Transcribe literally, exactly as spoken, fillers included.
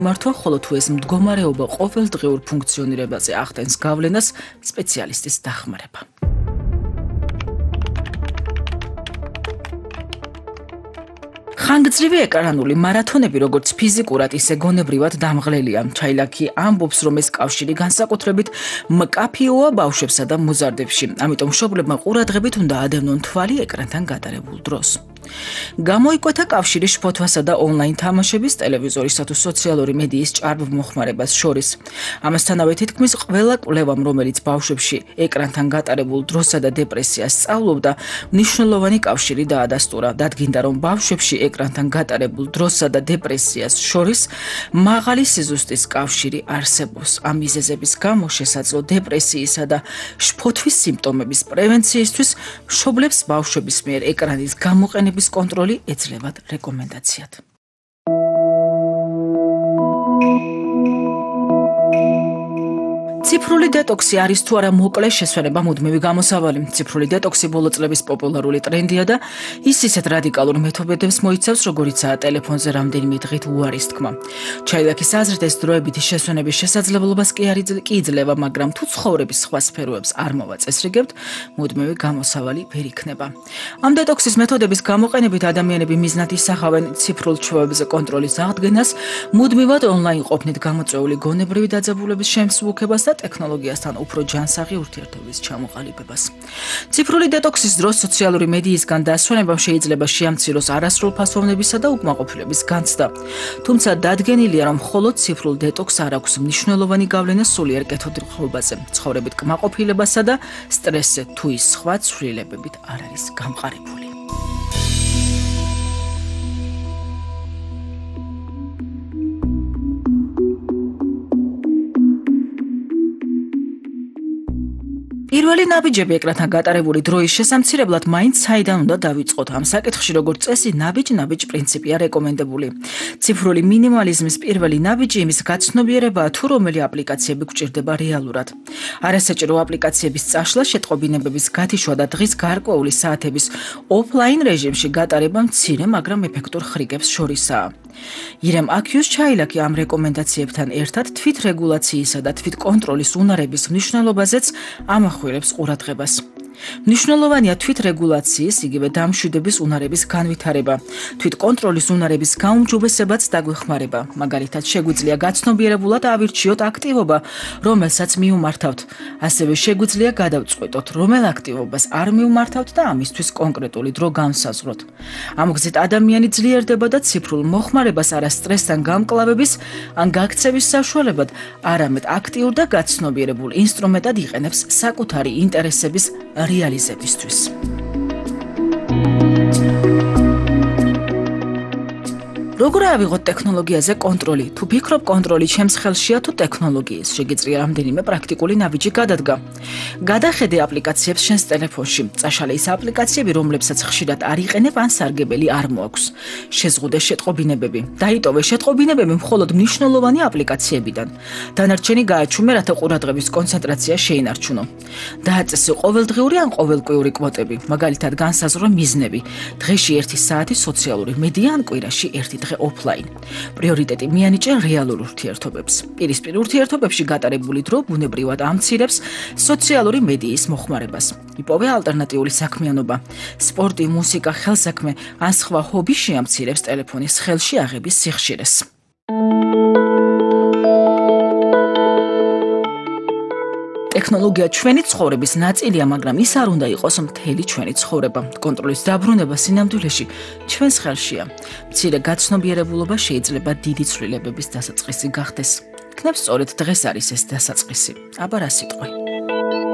მართვა, ხოლო თუ ეს მდგომარეობა ყოველდღიურ ფუნქციონირებაზე ახდენს გავლენას, სპეციალისტის დახმარება. ხანგრძლივი ეკრანული მარათონები, როგორც ფიზიკურად, ისე გონებრივად დამღლელია. ჩაილაკი ამბობს, რომ ეს კავშირი განსაკუთრებით მკაფიოა ბავშვებსა და მოზარდებში. ამიტომ მშობლებმა ყურადღებით უნდა ადევნონ თვალი ეკრანთან გატარებულ დროს. გამოიკვეთა კავშირი შფოთვასა და ონლაინ თამაშების, ტელევიზორისა თუ სოციალური მედიის ჭარბ მოხმარებას შორის. ამასთანავე თითქმის ყველა კვლევამ, რომელიც ბავშვებში ეკრანთან გატარებულ დროსა და დეპრესიას სწავლობდა, მნიშვნელოვანი კავშირი დაადასტურა. დადგინდა, რომ ბავშვებში ეკრანთან გატარებულ დროსა და დეპრესიას შორის მაღალი სიზუსტის კავშირი არსებობს. ამ მიზეზების გამო შესაძლო დეპრესიისა და შფოთვის სიმპტომების პრევენციისთვის მშობლებს ბავშვების მიერ ეკრანის გამოყენების კონტროლი ეძლებათ რეკომენდაციად. ციფრული დეტოქსი არის თუ არა მოკლე შესვენება მუდმივი გამოსავალი. ციფრული დეტოქსი ბოლო წლების პოპულარული ტრენდია და ის ისეთ რადიკალურ მეთოდებს მოიცავს, როგორიცაა ტელეფონზე რამდენიმე დღით უარის თქმა. ჩაილაკის აზრით, ეს დროებითი შესვენების შესაძლებლობას კი არ იძლევა, მაგრამ თუ ცხოვრების სხვა სფეროებს არ მოვაწესრიგებთ, მუდმივი გამოსავალი ვერ იქნება. ამ დეტოქსის მეთოდების გამოყენებით ადამიანები მიზნად ისახავენ ციფრულ ჩვევებზე კონტროლის აღდგენას, მუდმივად ონლაინ ყოფნით გამოწვეული გონებრივი დაძაბულების შემსუბუქებას და ტექნოლოგიასთან უფრო ჯანსაღი ურთიერთობის ჩამოყალიბებას. ციფრული დეტოქსის დროს სოციალური მედიისგან დასვენებამ შეიძლება შეამციროს არასრულ ფასოვნებისა და უკმაყოფილების განცდა. თუმცა დადგენილია, რომ მხოლოდ ციფრულ დეტოქსს არ აქვს მნიშვნელოვანი გავლენა სულიერ კეთილდღეობაზე, ცხოვრებით კმაყოფილებასა და სტრესზე, თუ ის სხვა ცვლილებებით არ არის გამყარებული. პირველი ნაბიჯები ეკრანთან გატარებული დროის შესამცირებლად მაინც საიდან უნდა დავიწყოთ. ამ საკითხში როგორც წესი ნაბიჯ-ნაბიჯ პრინციპია რეკომენდებული. ციფრული მინიმალიზმის პირველი ნაბიჯი იმის გაცნობიერებაა, თუ რომელი აპლიკაციები გვჭირდება რეალურად. არასაჭირო აპლიკაციების წაშლა, შეტყობინებების გათიშვა და დღის გარკვეული საათების ოფლაინ რეჟიმში გატარება მცირე, მაგრამ ეფექტურ ხრიგებს შორისაა. ირემ აქიუს ჩაილაკი ამ რეკომენდაციებთან ერთად თვითრეგულაციისა და თვითკონტროლის უნარების მნიშვნელობაზეც ამახვილებს ყურადღებას. მნიშვნელოვანია თვითრეგულაციის, იგივე დამშვიდების უნარების განვითარება. თვითკონტროლის უნარების გაუმჯობესებაც დაგვეხმარება. მაგალითად, შეგვიძლია გაცნობიერებულად ავირჩიოთ აქტივობა, რომელსაც მივმართავთ. ასევე შეგვიძლია გადავწყვეტოთ, რომელ აქტივობას არ მივმართავთ და ამისთვის კონკრეტული დრო განსაზღვროთ. ამ გზით ადამიანი ძლიერდება და ციფრულ მოხმარებას არა სტრესთან გამკლავების ან გაქცევის საშუალებად, არამედ აქტიურ და გაცნობიერებულ ინსტრუმენტად იყენებს საკუთარი ინტერესების რეალიზებისთვის. როგორ ავიღოთ ტექნოლოგიაზე კონტროლი? თუ ფიქრობ, კონტროლი ჩემს ხელშია თუ ტექნოლოგიის, შეგიძლია რამდენიმე პრაქტიკული ნაბიჯი გადადგა. გადახედე აპლიკაციებს შენს ტელეფონში. წაშალე ის აპლიკაციები, რომლებსაც ხშირად არ იყენებ ან სარგებელი არ მოაქვს. შეზღუდე შეტყობინებები. დაიტოვე შეტყობინებები მხოლოდ მნიშვნელოვანი აპლიკაციებიდან. დანარჩენი გააჩუმე, რათა ყურადღების კონცენტრაცია შეინარჩუნო. დააწესე ყოველდღიური ან ყოველკვირეული კვოტები. მაგალითად, განსაზღვრო მიზნები. დღეში ერთი საათი სოციალური მედია ან კვირაში ერთი დღე ოფლაინ. პრიორიტეტი მიანიჭე რეალურ ურთიერთობებს. პირისპირ ურთიერთობებში გატარებული დრო ბუნებრივად ამცირებს სოციალური მედიის მოხმარებას. იპოვე ალტერნატიული საქმიანობა. სპორტი, მუსიკა, ხელსაქმე ან სხვა ჰობი შეამცირებს ტელეფონის ხელში აღების სიხშირეს. ტექნოლოგია ჩვენი ცხოვრების ნაწილია, მაგრამ ის არ უნდა იყოს მთელი ჩვენი ცხოვრება. კონტროლის დაბრუნება სინამდვილეში ჩვენს ხელშია. მცირე გაცნობიერებულობა შეიძლება დიდი ცვლილებების დასაწყისი გახდეს. იქნებ სწორედ დღეს არის ეს დასაწყისი. აბა რა სიტყვი.